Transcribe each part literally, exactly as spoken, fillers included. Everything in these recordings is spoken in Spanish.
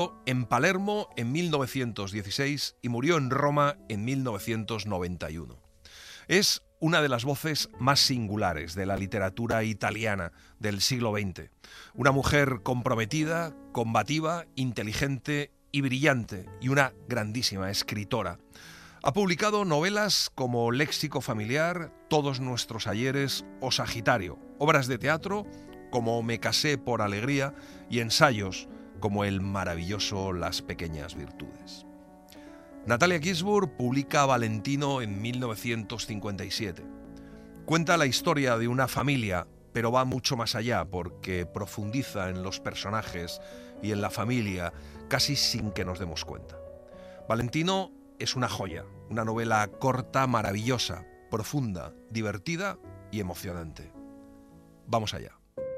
En Palermo en mil novecientos dieciséis y murió en Roma en mil novecientos noventa y uno. Es una de las voces más singulares de la literatura italiana del siglo veinte. Una mujer comprometida, combativa, inteligente y brillante, y una grandísima escritora. Ha publicado novelas como Léxico familiar, Todos nuestros ayeres o Sagitario, obras de teatro como Me casé por alegría y ensayos como el maravilloso Las pequeñas virtudes. Natalia Ginzburg publica Valentino en mil novecientos cincuenta y siete. Cuenta la historia de una familia, pero va mucho más allá porque profundiza en los personajes y en la familia casi sin que nos demos cuenta. Valentino es una joya, una novela corta, maravillosa, profunda, divertida y emocionante. Vamos allá.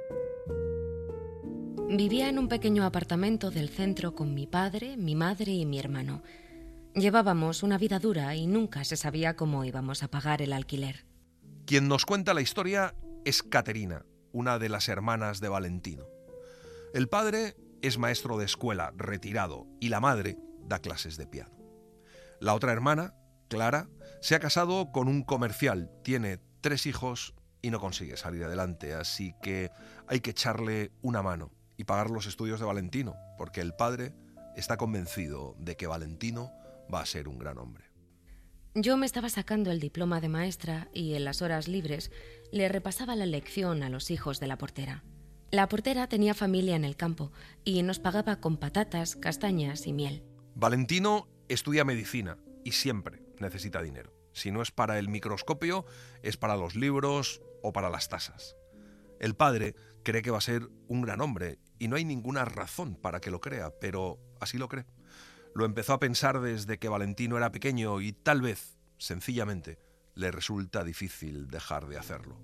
Vivía en un pequeño apartamento del centro con mi padre, mi madre y mi hermano. Llevábamos una vida dura y nunca se sabía cómo íbamos a pagar el alquiler. Quien nos cuenta la historia es Caterina, una de las hermanas de Valentino. El padre es maestro de escuela, retirado, y la madre da clases de piano. La otra hermana, Clara, se ha casado con un comercial, tiene tres hijos y no consigue salir adelante, así que hay que echarle una mano y pagar los estudios de Valentino, porque el padre está convencido de que Valentino va a ser un gran hombre. Yo me estaba sacando el diploma de maestra y en las horas libres le repasaba la lección a los hijos de la portera. La portera tenía familia en el campo y nos pagaba con patatas, castañas y miel. Valentino estudia medicina y siempre necesita dinero. Si no es para el microscopio, es para los libros o para las tasas. El padre cree que va a ser un gran hombre y no hay ninguna razón para que lo crea, pero así lo cree. Lo empezó a pensar desde que Valentino era pequeño y tal vez, sencillamente, le resulta difícil dejar de hacerlo.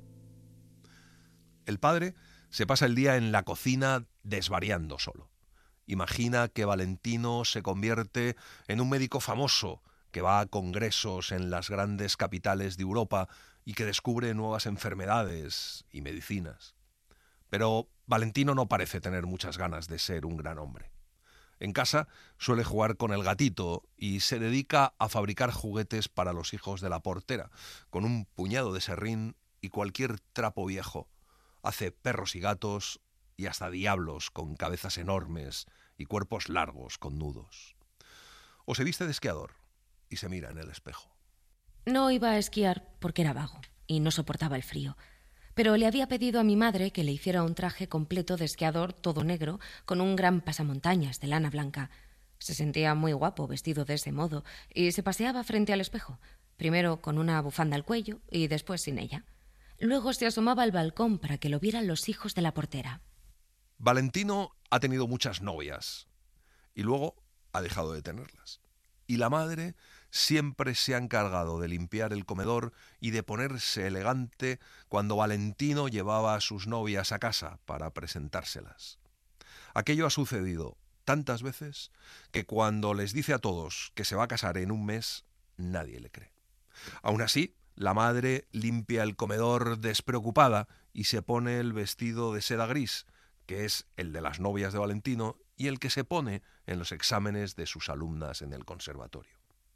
El padre se pasa el día en la cocina desvariando solo. Imagina que Valentino se convierte en un médico famoso que va a congresos en las grandes capitales de Europa y que descubre nuevas enfermedades y medicinas. Pero Valentino no parece tener muchas ganas de ser un gran hombre. En casa suele jugar con el gatito y se dedica a fabricar juguetes para los hijos de la portera, con un puñado de serrín y cualquier trapo viejo. Hace perros y gatos y hasta diablos con cabezas enormes y cuerpos largos con nudos. O se viste de esquiador y se mira en el espejo. No iba a esquiar porque era vago y no soportaba el frío. Pero le había pedido a mi madre que le hiciera un traje completo de esquiador todo negro con un gran pasamontañas de lana blanca. Se sentía muy guapo vestido de ese modo y se paseaba frente al espejo, primero con una bufanda al cuello y después sin ella. Luego se asomaba al balcón para que lo vieran los hijos de la portera. Valentino ha tenido muchas novias y luego ha dejado de tenerlas. Y la madre siempre se ha encargado de limpiar el comedor y de ponerse elegante cuando Valentino llevaba a sus novias a casa para presentárselas. Aquello ha sucedido tantas veces que cuando les dice a todos que se va a casar en un mes, nadie le cree. Aún así, la madre limpia el comedor despreocupada y se pone el vestido de seda gris, que es el de las novias de Valentino y el que se pone en los exámenes de sus alumnas en el conservatorio.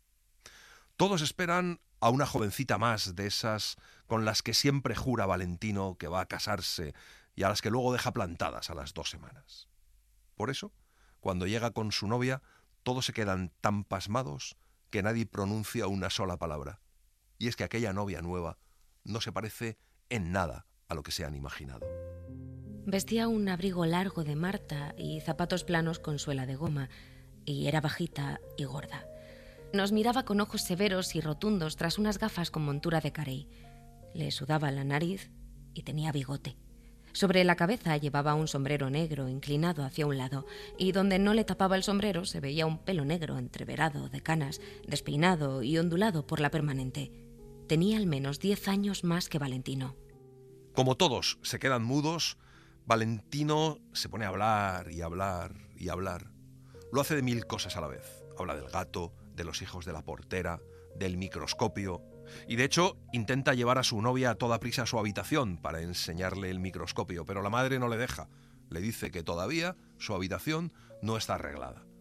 Todos esperan a una jovencita más de esas con las que siempre jura Valentino que va a casarse y a las que luego deja plantadas a las dos semanas. Por eso, cuando llega con su novia, todos se quedan tan pasmados que nadie pronuncia una sola palabra. Y es que aquella novia nueva no se parece en nada a lo que se han imaginado. Vestía un abrigo largo de Marta y zapatos planos con suela de goma, y era bajita y gorda. Nos miraba con ojos severos y rotundos tras unas gafas con montura de carey. Le sudaba la nariz y tenía bigote. Sobre la cabeza llevaba un sombrero negro inclinado hacia un lado, y donde no le tapaba el sombrero se veía un pelo negro entreverado de canas, despeinado y ondulado por la permanente. Tenía al menos diez años más que Valentino. Como todos se quedan mudos, Valentino se pone a hablar y hablar y hablar. Lo hace de mil cosas a la vez. Habla del gato, de los hijos de la portera, del microscopio. Y de hecho intenta llevar a su novia a toda prisa a su habitación para enseñarle el microscopio, pero la madre no le deja. Le dice que todavía su habitación no está arreglada.